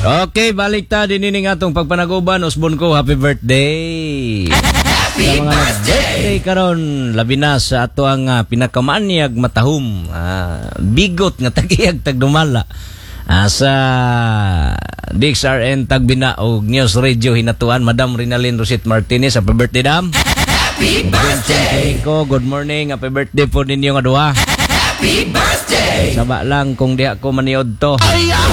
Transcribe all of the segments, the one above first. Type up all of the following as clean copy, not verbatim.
Okay, balik ta din ini nga atong pagpanaguban. Usbon ko, happy birthday! Happy sa mga birthday karon, labi na sa ato ang pinakamanyag matahum. Bigot nga tagiyag tagdumala. Sa DXRN Tagbina o News Radio Hinatuan, Madam Rinalyn Rosit Martinez. Happy birthday, Dam! Happy birthday! Good morning, happy birthday po ninyo nga duha. Happy birthday! Saba lang kung di ako maniod to.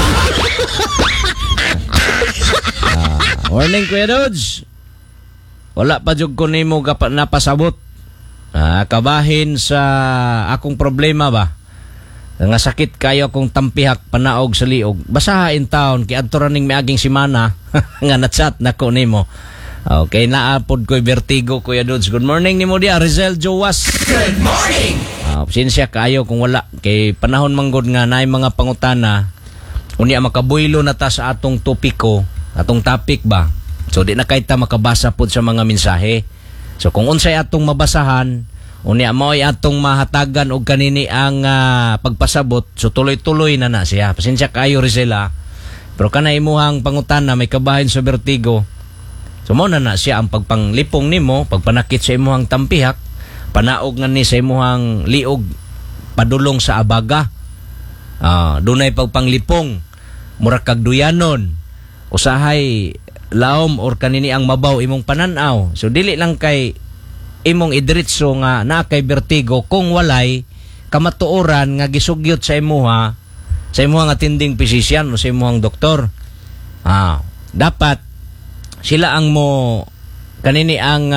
Morning, Kuya Dudes. Wala pa jud ko nimo napasabot. Kabahin sa akong problema ba. Nga sakit kayo akong tampihak panaog sa liog. Basaha in town kay adto raning miaging semana nga na-chat nako nimo. Okay, naapod ko'y vertigo, Kuya Dudes. Good morning nimo di Rizel Jowas. Good morning. Sinsya kayo kung wala kay panahon manggod nga naay mga pangutana. Unya makabuylo na ta sa atong topiko, atong topic ba. So di na kay ta makabasa pod sa mga mensahe. So kung unsay atong mabasahan, unya mao'y atong mahatagan og kanini ang pagpasabot, so tuloy-tuloy na siya. Pasensya kayo Rizela. Pero kana imuhang pangutana may kabahin sa vertigo. So mao na siya ang pagpanglipong nimo, pagpanakit sa imuhang tampihak, panaog nga ni sa imuhang liog padulong sa abaga. Dunay pagpanglipong mura kag duyanon, usahay laom or kanini ang mabaw imong pananaw. So dili lang kay imong idiretso nga naa kay vertigo kung walay kamatuoran nga gisugyot sa imuha nga tinding physician o sa imuhang doktor. Dapat sila ang mo kanini ang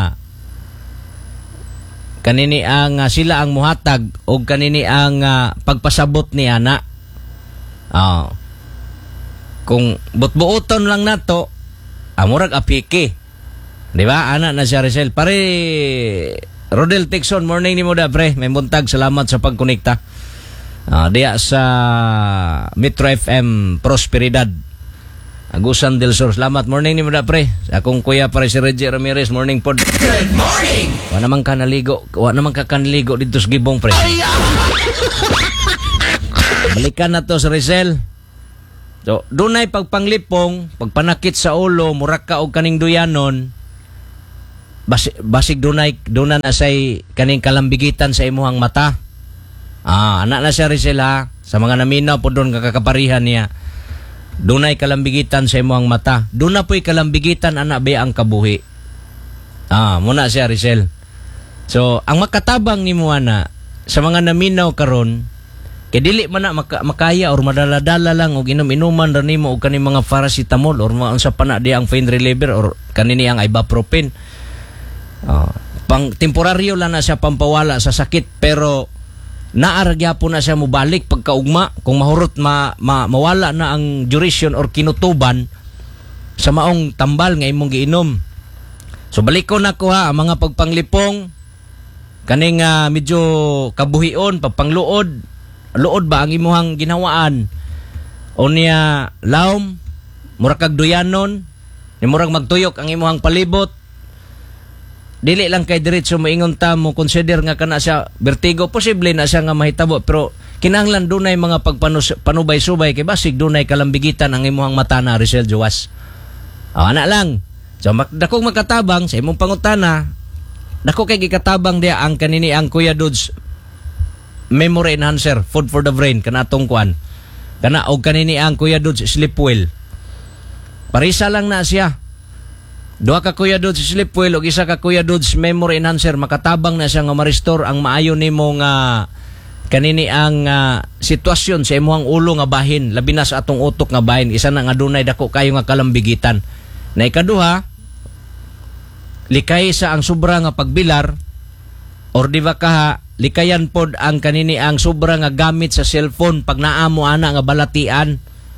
sila ang muhatag o kanini ang pagpasabot ni ana. Kung butbuoton lang nato, amurag apiki. Di ba? Ana na siya Rizal. Pare, Rodel Tixon, morning ni mo da, pre. May buntag, salamat sa pagkonekta. Diya sa Metro FM Prosperidad. Agusan del Sur. Salamat. Morning ni mo da, pre. Akong kuya pare si Reggie Ramirez. Morning pod. Good morning. Wa naman ka naligo dito sa gibong, pre. Balikan na to sa Rizal. So, dunay pagpanglipong, pagpanakit sa ulo, murak ka og kaning duyanon, basig dunan asay kaning kalambigitan sa imuhang mata. Anak na siya Rizal ha, sa mga naminaw po doon kakaparihan niya, dunay kalambigitan sa imuhang mata. Duna po'y kalambigitan anak ba ang kabuhi. Muna siya Rizal. So, ang makatabang ni mo ana, sa mga naminaw karon, kaya dili man na makaya or madaladala lang o inom-inuman rin mo o kaning mga paracetamol or mga unsa pa na di ang pain reliever or kanini ang ibuprofen. Pang temporaryo lang na siya pampawala sa sakit pero naaragya po na siya mubalik pagkaugma kung mahurot mawala na ang duration or kinutuban sa maong tambal nga imong giinom. So balik ko na ko ha ang mga pagpanglipong kaning medyo kabuhion pagpangluod luod ba ang imuhang ginawaan o niya laom murag kag duyanon ni murag magtuyok ang imuhang palibot dili lang kay diretso moingon ta mo consider nga kana siya vertigo posible na siya nga mahitabo pero kinahanglan dunay mga pagpanubay-subay kay basig dunay kalambigitan ang imuhang mata na Rizal Jowas. Ana lang so dakong makatabang sa imong pangutana dako kay gikatabang dia ang kanini ang Kuya Dudes memory enhancer, food for the brain, kana atong kuan. Kana og kanini ang Kuya Dudes sleep well. Parisa lang na siya. Duha ka Kuya Dudes sleep well og isa ka Kuya Dudes memory enhancer, makatabang na siya nga ma-restore ang maayo nimo nga kanini ang sitwasyon sa imong ulo nga bahin, labi na sa atong utok nga bahin, isa na nga dunay dako kayo nga kalambigitan. Na ikaduha, likay sa ang sobra nga pagbilar or di ba ka likayan pod ang kanini ang sobra nga gamit sa cellphone pag naamo ana nga balatian.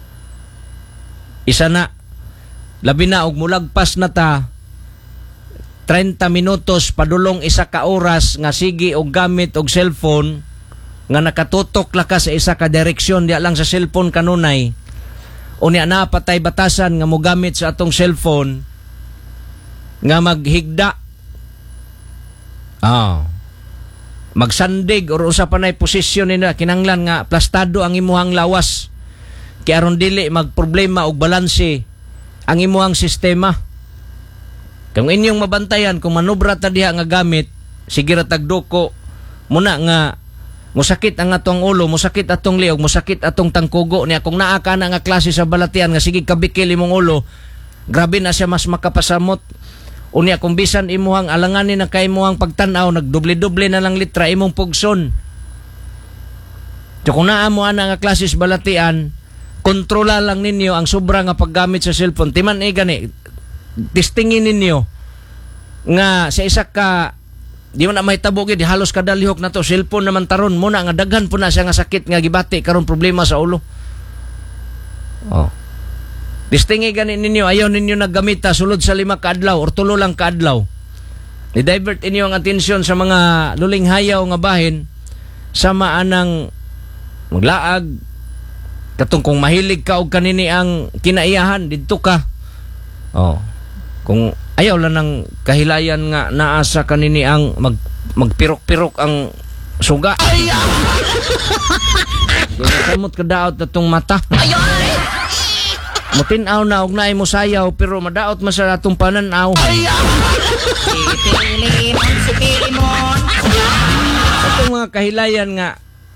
Isa na labi na og mulagpas na ta 30 minutos padulong isa ka oras nga sige og gamit og cellphone nga nakatutok la ka sa isa ka direksyon diya lang sa cellphone kanunay. Unya na patay batasan nga mogamit sa atong cellphone nga maghigda. Magsandig or usa pa nay posisyon nila kinanglan nga plastado ang imuhang lawas kay aron dili magproblema og balanse ang imuhang sistema. Kung inyong mabantayan kung manubra ta diha nga gamit, sige ra tagduko muna nga musakit ang atong ulo, musakit atong liog, musakit atong tangkugo niya. Kung naa ka na nga klase sa balatian nga sige kabikil imong ulo, grabe na siya mas makapasamot. Unya kung bisan imuhang alanganin na kay imuhang pagtanaw, nagdoble-doble na lang litra imong pugson. So kung naa mo ana nga klase sa balatian, kontrola lang ninyo ang sobra nga paggamit sa cellphone. Timan gani, testingin ninyo nga sa isa ka di man na mahitabo gid halos kada lihok na to cellphone naman taron mo na nga daghan po na siya nga sakit nga gibati karon problema sa ulo. Oh. Distingi gani ninyo, ayaw ninyo naggamita sulod sa 5 ka adlaw or 3 lang ka adlaw. Di-divert inyo ang atensyon sa mga luling hayaw nga bahin sama anang maglaag katong kung mahilig ka og kanini ang kinaiyahan didto ka. Oh. Kung ayaw lang ng kahilayan nga naasa kanini ang magpirok-pirok ang suga. Samot kadaot atong mata. Mutinaw na og naay mo sayaw pero madaot man sa atong pananaw. Si Pilimon. Atong mga kahilayan nga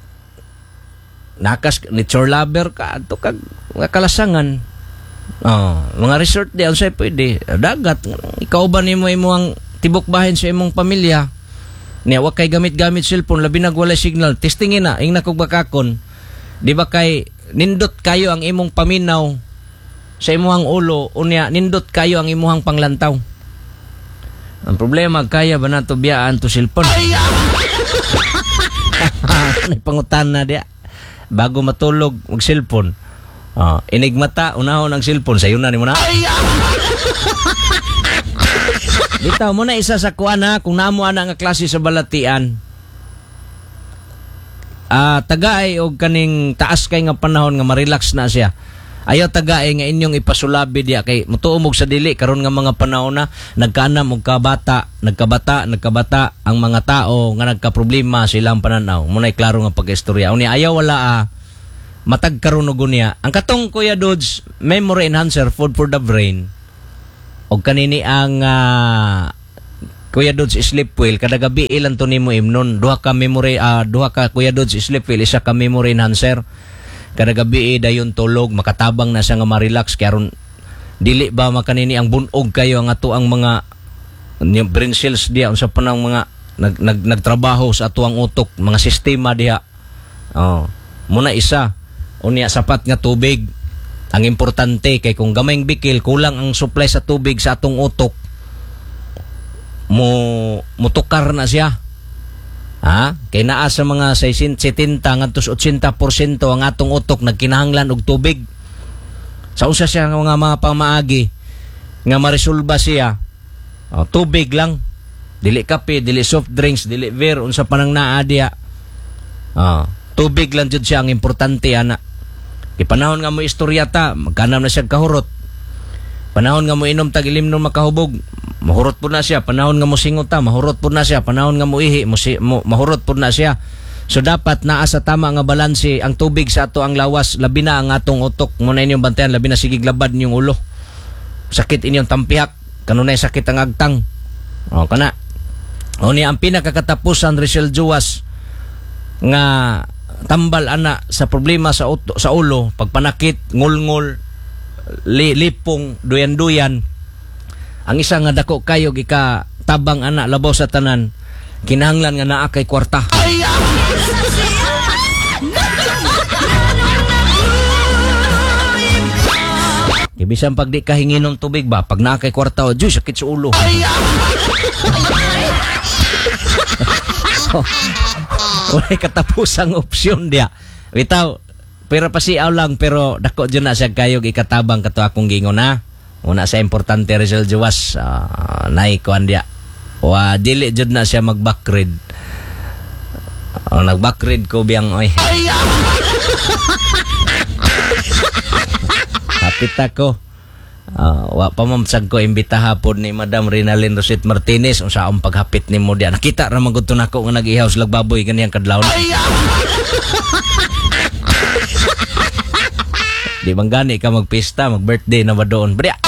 nakas nature lover ka ato kag mga kalasangan. Mga resort di unsay pwede dagat ikaw ba nimo imong tibok bahin sa imong pamilya niya wa kay gamit-gamit cellphone labi nag walay signal testingin na ing nakog bakakon di ba kay nindot kayo ang imong paminaw sa imong ulo unya nindot kayo ang imong panglantaw. Ang problema kaya ba nato biyaan to cellphone? Nay pangutan na dia bago matulog mag cellphone. Inigmata, unahon ang cellphone, sayo na ni mo na. Bitaw mo na isa sa kuan ha, kung namo ana nga klase sa balatian. Tagaay og kaning taas kay nga panahon nga ma-relax na siya. Ayaw tagaay nga inyong ipasulabi diya kay mutuumog sa dili karon nga mga panahon na nagkanam og nagkabata ang mga tao nga nagkaproblema silang pananaw. Munay klaro nga pag-istorya. Unya ayaw wala matag karon og unya ang katong Kuya Dudes memory enhancer food for the brain og kanini ang Kuya Dudes sleep well kada gabi ilan to nimo imnon duha ka Kuya Dudes sleep well isa ka memory enhancer kada gabi dayon tulog makatabang na siya nga ma-relax kay aron dili ba makanini ang bunog kayo ang ato ang mga brain cells diha unsa pa nang mga nagtrabaho sa ato ang utok mga sistema diha muna isa unya sapat nga tubig ang importante kay kung gamayng bikil kulang ang supply sa tubig sa atong utok mutukar na siya kay naa sa mga 70 ngadto 80% ang atong utok nagkinahanglan og tubig sa usa siya nga mga pamaagi nga maresolba siya tubig lang dili kape dili soft drinks dili beer unsa pa nang naa diha tubig lang jud siya ang importante ana. Kay panahon nga mo istoryata, magkanam na siya kahurot. Panahon nga mo inom tag ilim no makahubog, mahurot po na siya. Panahon nga mo singota, mahurot po na siya. Panahon nga mo ihi, mahurot po na siya. So dapat naa sa tama nga balanse ang tubig sa ato ang lawas, labi na ang atong utok. Muna inyong bantayan, labi na sigig labad ninyong ulo. Sakit inyong tampihak, kanunay sakit ang agtang. Kana. Ni ang pinakakatapusan Rachel Juwas nga tambal ana sa problema sa ulo, pagpanakit, ngulngol, lipong, duyan-duyan. Ang isa nga dako kayo gika tabang ana labaw sa tanan, kinahanglan nga naa kay kwarta. Bisan pag di ka hinginom tubig ba, pag naa kay kwarta, Diyos, sakit sa ulo. Walay katapusang opsyon dia. Bitaw, pero pasiaw lang pero dako dyan na siya kayo ikatabang kato akong gingon na. Una sa importante Rizal Juwas naikuan dia. Dili dyan na siya mag-backread. Nag-backread ko biyang oy. Kapit ako. Wa pa mamsag ko imbita hapon ni Madam Rinalyn Rosit Martinez unsa ang paghapit nimo diyan. Nakita ra man gud nako nga nag-ihaw slag baboy ganiyang kadlawon. Di bang gani ka magpista, mag-birthday na ba doon? Bria!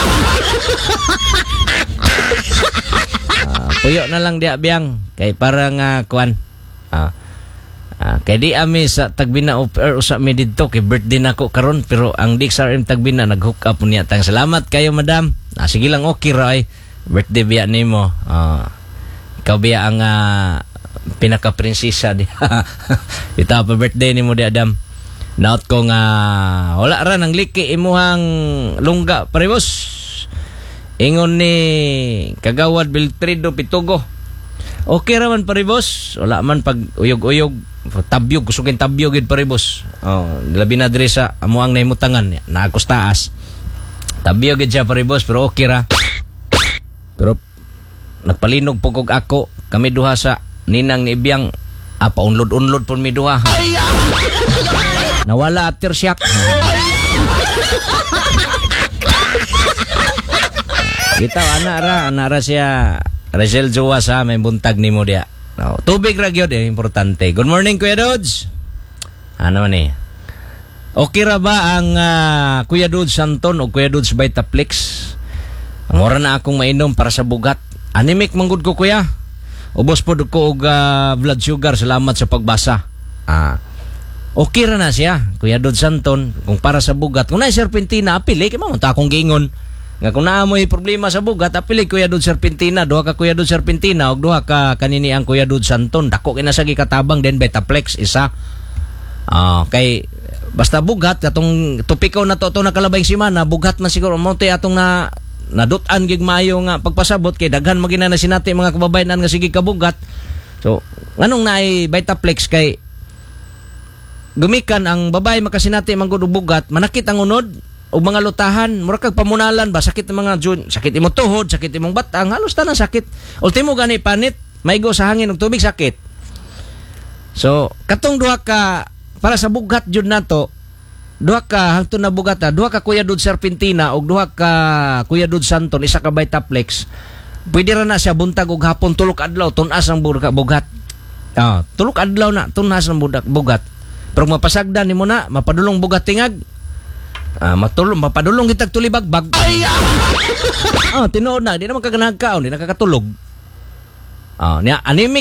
Puyo na lang dia biyang. Kay parang kuan. Kay di ami sa Tagbina usa mi didto kay birthday nako karon pero ang DXRM Tagbina nag-hook up niya tang salamat kayo madam. Sige lang okay ra ay birthday biya nimo. Ikaw biya ang pinaka prinsesa di. Ita pa birthday nimo di Adam. Naot ko nga wala ra nang liki imuhang lungga paribos. Ingon ni Kagawad Beltrido Pitugo. Okay raman paribos. Wala man pag uyog-uyog. Tabyog. Kusugin tabyog yun paribos. Labi na diri sa amuang naimutangan. Naakos taas. Tabyog yun siya paribos. Pero okay ra. Pero nagpalinog po kog ako. Kami duha sa ninang ni Ibiyang. Paunlod-unlod po mi duha. Nawala aftershock. Kita anak ra siya Rachel Jowa sa may buntag nimo dia. Tubig ra gyud importante. Good morning Kuya Dudes. Ano man eh? Okay ra ba ang Kuya Dudes Santon o Kuya Dudes Vitaplex? Ang ora na akong mainom para sa bugat. Anemic manggod ko kuya. Ubos po ko og blood sugar. Salamat sa pagbasa. Okay ra na siya Kuya Dudes Santon kung para sa bugat. Kung na serpentina apili kay mo ta akong giingon. Nga kung naamoy problema sa bugat, apili Kuya Dudes Serpentina, duha ka Kuya Dudes Serpentina, o duha ka kanini ang Kuya Dudes Santon. Dako kinasagi katabang, then Vitaplex, isa. Kay, basta bugat, katong tupikaw na to nakalabay simana, bugat man siguro, monte atong nadutan gig maayo nga pagpasabot, kay daghan magina na sinati mga kababayanan nga sige kabugat. So, nganong naay Vitaplex kay, gumikan ang babae makasinati manggod og bugat, manakit ang unod, o mga lutahan, mura kag pamunalan ba, sakit ng mga sakit imong tuhod, sakit imong batang, halos tanang sakit. Ultimo gani panit, maigo sa hangin og tubig sakit. So, katong duha ka para sa bugat jud nato, duha ka hangtod na bugata, duha ka Kuya Dudes Serpentina og duha ka Kuya Dudes Santon, isa ka Vitaplex. Pwede ra na siya buntag og hapon tulok adlaw tunas ang bugat. Tulok adlaw na tunas ang bugat. Pero mapasagdan nimo na, mapadulong bugat tingag. Mapadulong kitag tulibagbag. Tinuod na, di naman kaganagkaon, di nakakatulog. Anemic